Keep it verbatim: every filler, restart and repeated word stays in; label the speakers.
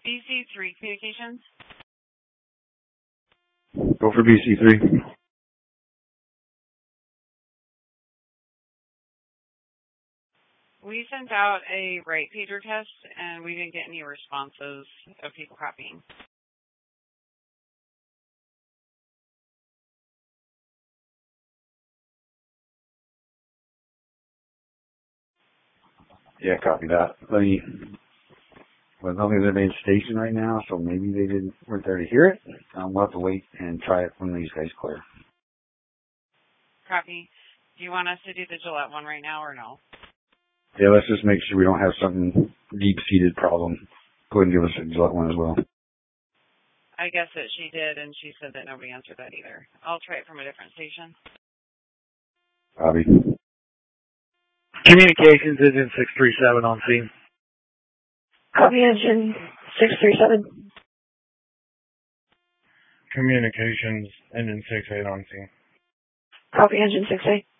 Speaker 1: B C three Communications.
Speaker 2: Go for B C three.
Speaker 1: We sent out a right pager test, and we didn't get any responses of people copying.
Speaker 2: Yeah, copy that. Let me. Well, I think they're in station right now, so maybe they didn't weren't there to hear it. Um, we'll have to wait and try it when these guys clear.
Speaker 1: Copy. Do you want us to do the Gillette one right now or no?
Speaker 2: Yeah, let's just make sure we don't have some deep-seated problem. Go ahead and give us a Gillette one as well.
Speaker 1: I guess that she did, and she said that nobody answered that either. I'll try it from a different station.
Speaker 2: Bobby.
Speaker 3: Communications engine six three seven on scene.
Speaker 4: Copy engine six three seven.
Speaker 5: Communications engine six eight on scene.
Speaker 4: Copy engine six eight.